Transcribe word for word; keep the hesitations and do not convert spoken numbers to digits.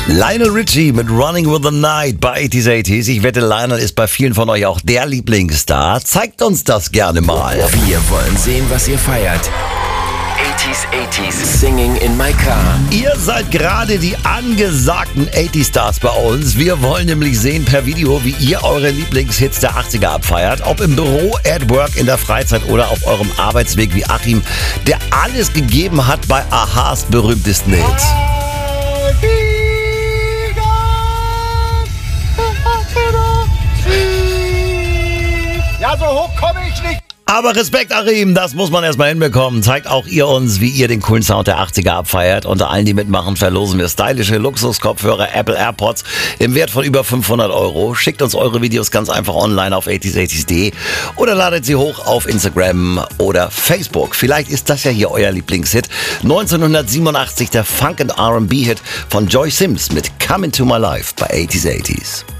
Lionel Richie mit Running with the Night bei achtziger achtzig. Ich wette, Lionel ist bei vielen von euch auch der Lieblingsstar. Zeigt uns das gerne mal. Wir wollen sehen, was ihr feiert. achtziger achtzig Singing in my car. Ihr seid gerade die angesagten achtzig-Stars bei uns. Wir wollen nämlich sehen per Video, wie ihr eure Lieblingshits der achtziger abfeiert. Ob im Büro, at work, in der Freizeit oder auf eurem Arbeitsweg wie Achim, der alles gegeben hat bei Ahas berühmtesten Hits. Ja, so hoch komme ich nicht. Aber Respekt, Achim, das muss man erstmal hinbekommen. Zeigt auch ihr uns, wie ihr den coolen Sound der achtziger abfeiert. Unter allen, die mitmachen, verlosen wir stylische Luxuskopfhörer, Apple AirPods im Wert von über fünfhundert Euro. Schickt uns eure Videos ganz einfach online auf achtziger achtzig punkt de oder ladet sie hoch auf Instagram oder Facebook. Vielleicht ist das ja hier euer Lieblingshit. neunzehnhundertsiebenundachtzig der Funk- and R and B-Hit von Joy Sims mit Come Into My Life bei achtziger achtzig.